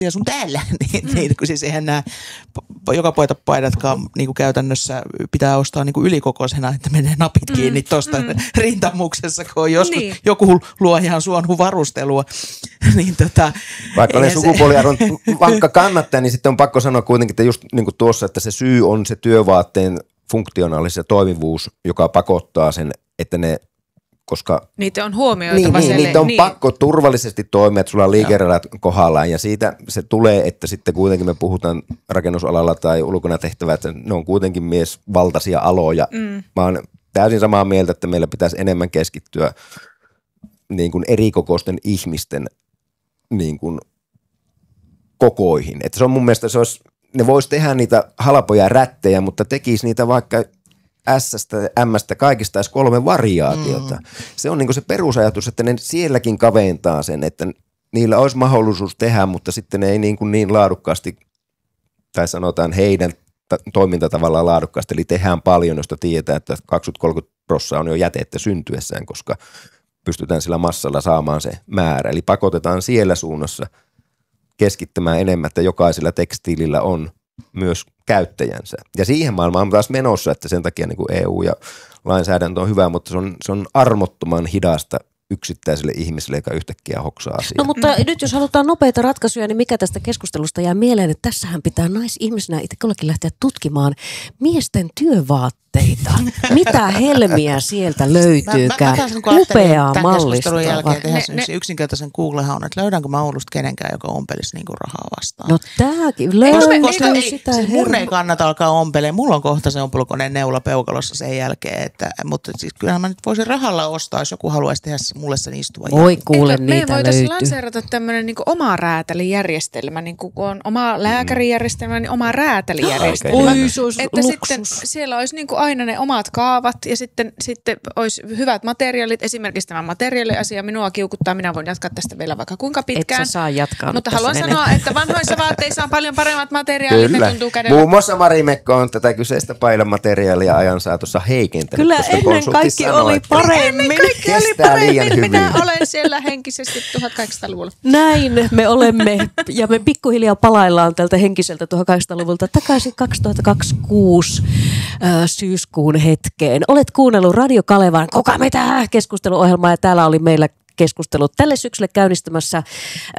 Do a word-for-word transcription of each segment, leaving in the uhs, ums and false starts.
ja sun täällä. niin, mm. niin, kun siis eihän nämä joka poita paidatkaan niin kuin käytännössä pitää ostaa niin kuin ylikokoisena, että menee napit mm. kiinni tuosta mm. rintamuksessa, kun on joskus niin. joku luo ihan suonut varustelua. niin, tota, Vaikka olen sukupuoliarvon vankka kannattaja, niin sitten on pakko sanoa kuitenkin, että just niin kuin tuossa, että se syy on se työvaatteen funktionaalisuus ja toimivuus, joka pakottaa sen, että ne koska niitä on huomioitava. Niin, niin, niitä on niin. pakko turvallisesti toimia, että sulla on liikeradat kohdallaan ja siitä se tulee, että sitten kuitenkin me puhutaan rakennusalalla tai ulkona tehtävää, että ne on kuitenkin miesvaltaisia aloja. Mm. Mä oon täysin samaa mieltä, että meillä pitäisi enemmän keskittyä niin kuin erikokoisten ihmisten niin kuin kokoihin. Että se on mun mielestä, se olisi, ne vois tehdä niitä halpoja rättejä, mutta tekisi niitä vaikka S-stä, M-stä, kaikista edes kolme variaatiota. Mm. Se on niinku se perusajatus, että ne sielläkin kaventaa sen, että niillä olisi mahdollisuus tehdä, mutta sitten ne ei niin, kuin niin laadukkaasti, tai sanotaan heidän toimintatavallaan laadukkaasti, eli tehdään paljon, josta tiedetään, että kaksikymmentä kolmekymmentä prosenttia on jo jätettä syntyessään, koska pystytään sillä massalla saamaan se määrä. Eli pakotetaan siellä suunnassa keskittämään enemmän, että jokaisella tekstiilillä on myös käyttäjänsä. Ja siihen maailmaan on taas menossa, että sen takia niin kuin E U ja lainsäädäntö on hyvä, mutta se on, se on armottoman hidasta yksittäiselle ihmiselle, joka yhtäkkiä hoksaa asiaa. No mutta mm. nyt jos halutaan nopeita ratkaisuja, niin mikä tästä keskustelusta jää mieleen, että tässähän pitää naisihmisenä itse kullakin lähteä tutkimaan miesten työvaatteita. Mitä helmiä sieltä löytyykään? Upeaa mallistoa. Jälkeen tehdä ne, ne, yksinkertaisen Googlehaun, että löydänkö mä Oulusta kenenkään, joka ompelisi niinku rahaa vastaan. No tääkin löytyy koska ei, sitä. Siis mun ei kannata alkaa ompeleen. Mulla on kohta se ompelukoneen neula peukalossa sen jälkeen. Että, mutta siis kyllähän mä nyt voisin rahalla ostaa, jos joku haluaisi tehdä mulle sen istuvan. Voi kuule, niitä löytyy. Me voitaisiin lanseerata tämmöinen niinku oma räätälijärjestelmä, niin kun on oma lääkärijärjestelmä, niin oma räätälijärjestelmä. Oi, se olisi että luksus. sitten siellä olisi niinku aina ne omat kaavat ja sitten, sitten olisi hyvät materiaalit. Esimerkiksi tämä materiaaliasia minua kiukuttaa. Minä voin jatkaa tästä vielä vaikka kuinka pitkään. Et sä saa jatkaa. Mutta haluan sanoa, että vanhoissa vaatteissa on paljon paremmat materiaalit. Kyllä. Ne tuntuu kädellä. Muun muassa Marimekko on tätä kyseistä pailamateriaalia ajan saatossa heikentänyt. Kyllä ennen kaikki sanoo, oli paremmin. Ennen kaikki oli paremmin. Minä olen siellä henkisesti tuhatkahdeksansataaluvulla. Näin me olemme ja me pikkuhiljaa palaillaan tältä henkiseltä tuhatkahdeksansataaluvulta takaisin kaksituhattakaksikymmentäkuusi äh, syyskuun hetkeen. Olet kuunnellut Radio Kalevan Kuka mitä keskusteluohjelmaa ja täällä oli meillä keskustelut tälle syksylle käynnistymässä äh,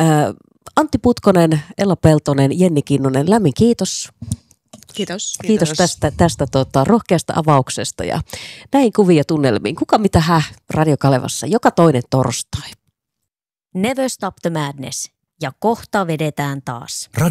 Antti Putkonen, Ella Peltonen, Jenni Kinnunen. Lämmin kiitos. Kiitos. Kiitos, Kiitos tästä, tästä tota, rohkeasta avauksesta ja näin kuvia tunnelmiin. Kuka mitä hä Radio Kalevassa joka toinen torstai. Never Stop the Madness ja kohta vedetään taas.